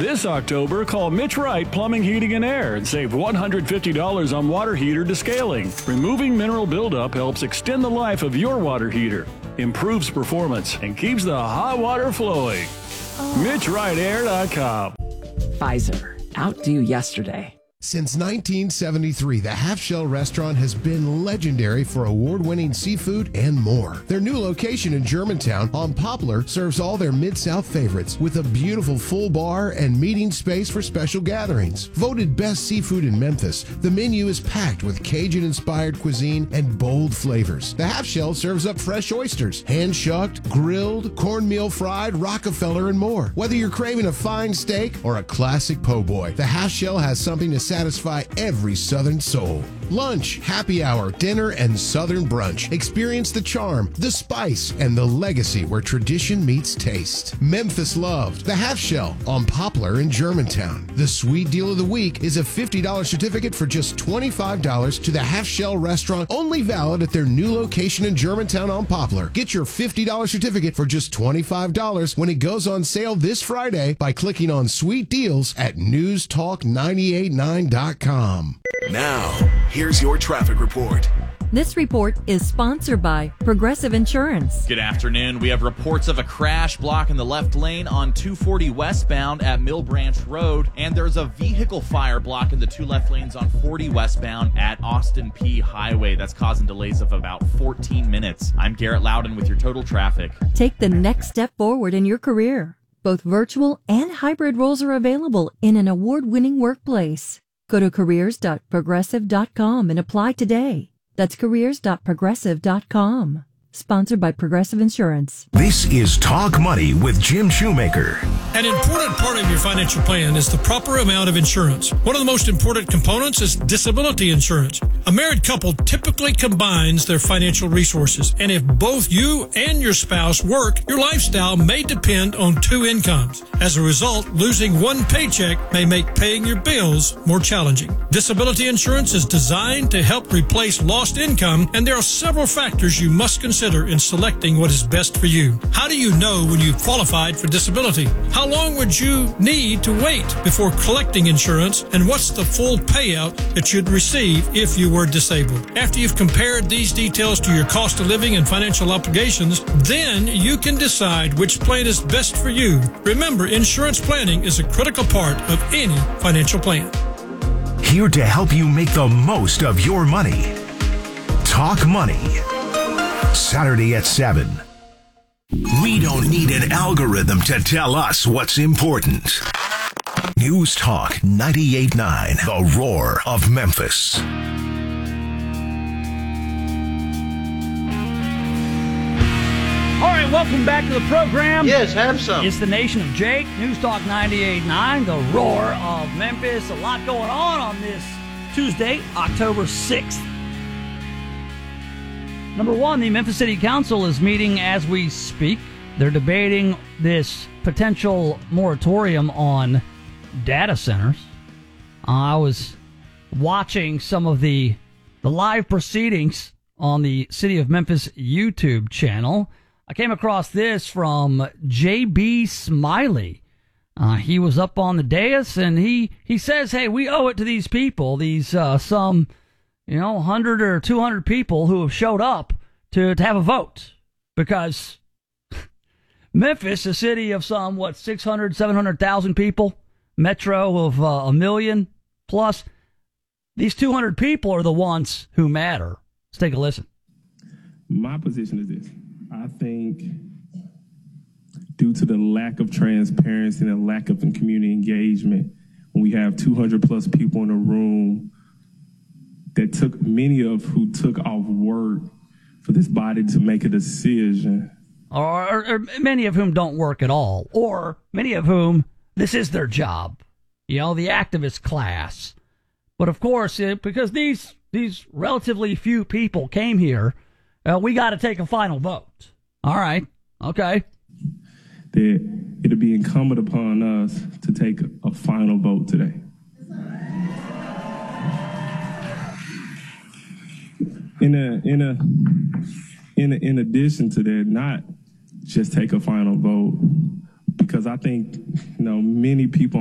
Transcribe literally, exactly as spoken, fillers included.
This October, call Mitch Wright Plumbing, Heating, and Air and save one hundred fifty dollars on water heater descaling. Removing mineral buildup helps extend the life of your water heater, improves performance, and keeps the hot water flowing. Oh. Mitch Wright Air dot com. Pfizer, outdo yesterday. Since nineteen seventy-three, the Half Shell Restaurant has been legendary for award-winning seafood and more. Their new location in Germantown on Poplar serves all their Mid-South favorites with a beautiful full bar and meeting space for special gatherings. Voted best seafood in Memphis, the menu is packed with Cajun-inspired cuisine and bold flavors. The Half Shell serves up fresh oysters, hand-shucked, grilled, cornmeal fried, Rockefeller, and more. Whether you're craving a fine steak or a classic po' boy, the Half Shell has something to satisfy every Southern soul. Lunch, happy hour, dinner, and Southern brunch. Experience the charm, the spice, and the legacy where tradition meets taste. Memphis loved the Half Shell on Poplar in Germantown. The sweet deal of the week is a fifty dollars certificate for just twenty-five dollars to the Half Shell Restaurant, only valid at their new location in Germantown on Poplar. Get your fifty dollars certificate for just twenty-five dollars when it goes on sale this Friday by clicking on Sweet Deals at news talk nine eight nine dot com. Now, here's your traffic report. This report is sponsored by Progressive Insurance. Good afternoon. We have reports of a crash blocking the left lane on two forty westbound at Mill Branch Road, and there's a vehicle fire blocking the two left lanes on forty westbound at Austin Peay Highway. That's causing delays of about fourteen minutes. I'm Garrett Loudon with your total traffic. Take the next step forward in your career. Both virtual and hybrid roles are available in an award-winning workplace. Go to careers dot progressive dot com and apply today. That's careers dot progressive dot com. Sponsored by Progressive Insurance. This is Talk Money with Jim Shoemaker. An important part of your financial plan is the proper amount of insurance. One of the most important components is disability insurance. A married couple typically combines their financial resources, and if both you and your spouse work, your lifestyle may depend on two incomes. As a result, losing one paycheck may make paying your bills more challenging. Disability insurance is designed to help replace lost income, and there are several factors you must consider in selecting what is best for you. How do you know when you've qualified for disability? How long would you need to wait before collecting insurance? And what's the full payout that you'd receive if you were disabled? After you've compared these details to your cost of living and financial obligations, then you can decide which plan is best for you. Remember, insurance planning is a critical part of any financial plan. Here to help you make the most of your money. Talk Money. Saturday at seven. We don't need an algorithm to tell us what's important. News Talk ninety-eight point nine, The Roar of Memphis. All right, welcome back to the program. Yes, have some. It's the Nation of Jake, News Talk ninety-eight point nine, The Roar of Memphis. A lot going on on this Tuesday, October sixth. Number one, the Memphis City Council is meeting as we speak. They're debating this potential moratorium on data centers. Uh, I was watching some of the the live proceedings on the City of Memphis YouTube channel. I came across this from J B Smiley. Uh, he was up on the dais, and he, he says, hey, we owe it to these people, these uh, some... you know, one hundred or two hundred people who have showed up to, to have a vote. Because Memphis, a city of some, what, six hundred, seven hundred thousand people, metro of uh, a million plus, these two hundred people are the ones who matter. Let's take a listen. My position is this. I think due to the lack of transparency and the lack of community engagement, when we have two hundred plus people in a room that took, many of who took off work for this body to make a decision. Or, or, or many of whom don't work at all. Or many of whom, this is their job. You know, the activist class. But of course, it, because these these relatively few people came here, uh, we got to take a final vote. All right. Okay. That it'll be incumbent upon us to take a final vote today. In a, in a, in a, in addition to that, not just take a final vote, because I think, you know, many people